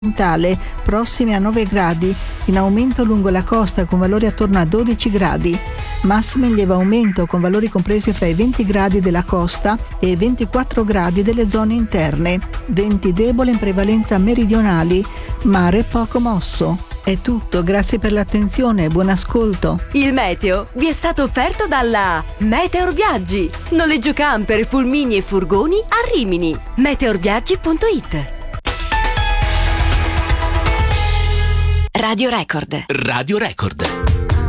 prossime a 9 gradi, in aumento lungo la costa con valori attorno a 12 gradi. Massime in lieve aumento con valori compresi fra i 20 gradi della costa e i 24 gradi delle zone interne. Venti deboli in prevalenza meridionali, mare poco mosso. È tutto, grazie per l'attenzione e buon ascolto. Il meteo vi è stato offerto dalla Meteor Viaggi. Noleggio camper, pulmini e furgoni a Rimini. Meteorviaggi.it. Radio Record. Radio Record.